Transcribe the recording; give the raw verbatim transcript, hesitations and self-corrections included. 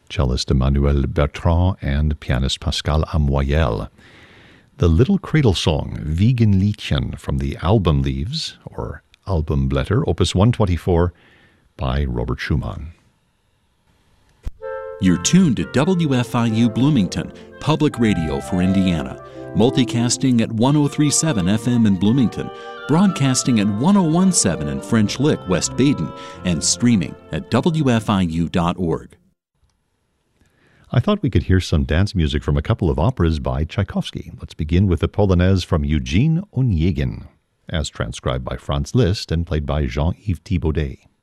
cellist Emmanuel Bertrand, and pianist Pascal Amoyel. The Little Cradle Song, Wiegenliedchen, from the Album Leaves, or Albumblätter, Opus one twenty-four, by Robert Schumann. You're tuned to W F I U Bloomington, public radio for Indiana, multicasting at one oh three point seven F M in Bloomington, broadcasting at one oh one point seven in French Lick, West Baden, and streaming at W F I U dot org. I thought we could hear some dance music from a couple of operas by Tchaikovsky. Let's begin with the Polonaise from Eugene Onegin, as transcribed by Franz Liszt and played by Jean-Yves Thibaudet.